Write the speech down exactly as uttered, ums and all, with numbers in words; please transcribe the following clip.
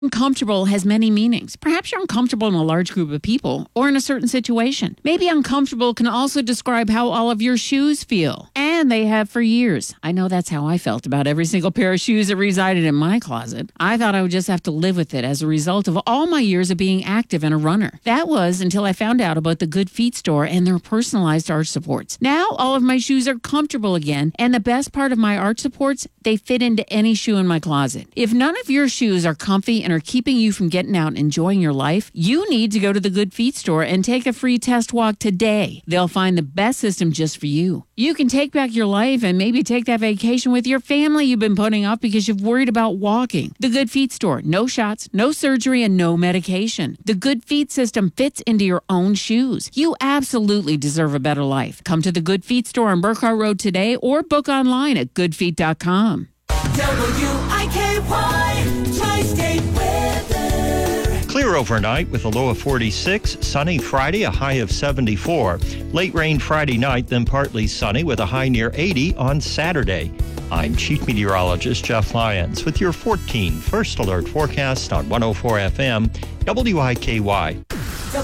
Uncomfortable has many meanings. Perhaps you're uncomfortable in a large group of people or in a certain situation. Maybe uncomfortable can also describe how all of your shoes feel. And they have for years. I know that's how I felt about every single pair of shoes that resided in my closet. I thought I would just have to live with it as a result of all my years of being active and a runner. That was until I found out about the Good Feet store and their personalized arch supports. Now all of my shoes are comfortable again, and the best part of my arch supports, they fit into any shoe in my closet. If none of your shoes are comfy and are keeping you from getting out and enjoying your life, you need to go to the Good Feet store and take a free test walk today. They'll find the best system just for you. You can take back your life and maybe take that vacation with your family you've been putting off because you've worried about walking. The Good Feet store. No shots, no surgery, and no medication. The Good Feet system fits into your own shoes. You absolutely deserve a better life. Come to the Good Feet store on Burkhart Road today or book online at good feet dot com. W I K Y Tri-State Weather. Clear overnight with a low of forty-six. Sunny Friday, a high of seventy-four. Late rain Friday night, then partly sunny with a high near eighty on Saturday. I'm Chief Meteorologist Jeff Lyons with your fourteen First Alert forecast on one oh four F M W I K Y.